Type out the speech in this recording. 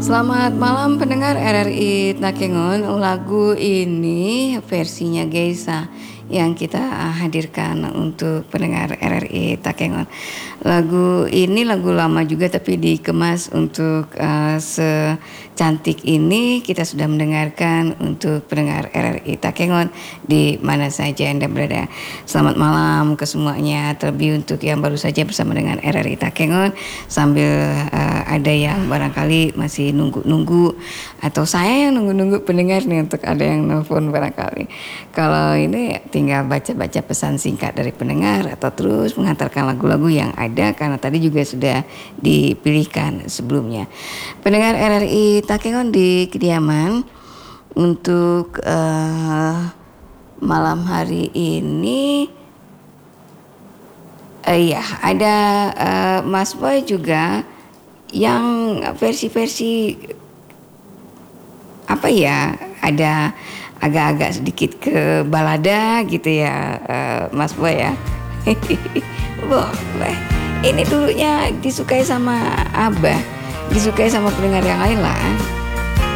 Selamat malam pendengar RRI Takengon. Lagu ini versinya Geisa yang kita hadirkan untuk pendengar RRI Takengon. Lagu ini lagu lama juga tapi dikemas untuk secantik ini. Kita sudah mendengarkan untuk pendengar RRI Takengon di mana saja Anda berada. Selamat malam ke semuanya, terlebih untuk yang baru saja bersama dengan RRI Takengon sambil ada yang barangkali masih nunggu-nunggu atau saya yang nunggu-nunggu pendengar nih untuk ada yang nelfon barangkali. Kalau ini tinggal baca-baca pesan singkat dari pendengar atau terus mengantarkan lagu-lagu yang ada karena tadi juga sudah dipilihkan sebelumnya. Pendengar RRI Takengon di kediaman untuk malam hari ini ada Mas Boy juga yang versi-versi apa ya, ada agak-agak sedikit ke balada gitu ya, Mas Boy ya. Boleh. Ini dulunya disukai sama Abah, disukai sama pendengar yang lain lah.